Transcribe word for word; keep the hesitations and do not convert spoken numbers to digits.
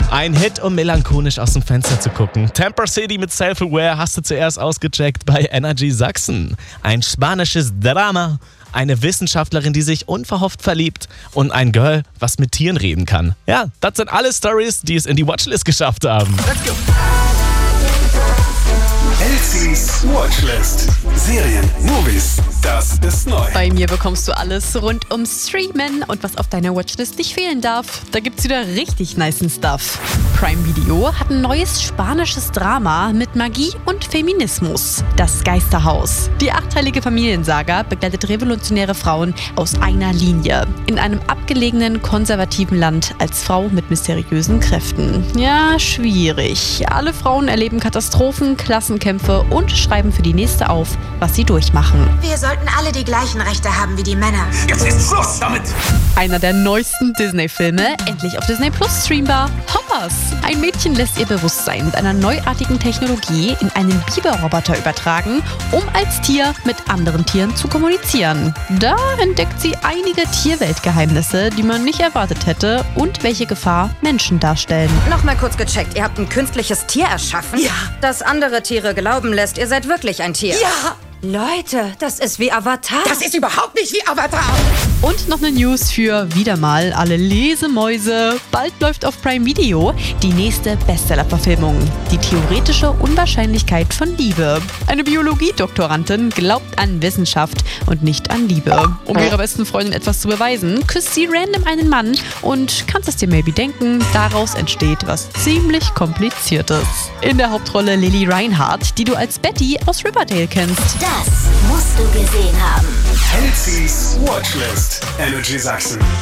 Ein Hit, um melancholisch aus dem Fenster zu gucken. Temper City mit Self-Aware hast du zuerst ausgecheckt bei Energy Sachsen. Ein spanisches Drama, eine Wissenschaftlerin, die sich unverhofft verliebt und ein Girl, was mit Tieren reden kann. Ja, das sind alle Stories, die es in die Watchlist geschafft haben. Let's go! Elsie's Watchlist. Serien, Movies, das ist neu. Bei mir bekommst du alles rund ums Streamen und was auf deiner Watchlist nicht fehlen darf. Da gibt's wieder richtig nicen Stuff. Prime Video hat ein neues spanisches Drama mit Magie und Feminismus. Das Geisterhaus. Die achteilige Familiensaga begleitet revolutionäre Frauen aus einer Linie. In einem abgelegenen, konservativen Land als Frau mit mysteriösen Kräften. Ja, schwierig. Alle Frauen erleben Katastrophen, Klassenkämpfe und schreiben für die nächste auf, was sie durchmachen. Wir sollten alle die gleichen Rechte haben wie die Männer. Jetzt ist Schluss damit! Einer der neuesten Disney-Filme, endlich auf Disney Plus streambar. Hoppers! Ein Mädchen lässt ihr Bewusstsein mit einer neuartigen Technologie in einen Biberroboter übertragen, um als Tier mit anderen Tieren zu kommunizieren. Da entdeckt sie einige Tierweltgeheimnisse, die man nicht erwartet hätte und welche Gefahr Menschen darstellen. Nochmal kurz gecheckt, ihr habt ein künstliches Tier erschaffen? Ja. Das andere Tiere glauben lässt, ihr seid wirklich ein Tier? Ja! Leute, das ist wie Avatar. Das ist überhaupt nicht wie Avatar! Und noch eine News für wieder mal alle Lesemäuse. Bald läuft auf Prime Video die nächste Bestseller-Verfilmung. Die theoretische Unwahrscheinlichkeit von Liebe. Eine Biologiedoktorandin glaubt an Wissenschaft und nicht an Liebe. Um ihrer besten Freundin etwas zu beweisen, küsst sie random einen Mann und kannst es dir maybe denken, daraus entsteht was ziemlich Kompliziertes. In der Hauptrolle Lily Reinhardt, die du als Betty aus Riverdale kennst. Das musst du gesehen haben. Elsie's Watchlist. Energy Sachsen.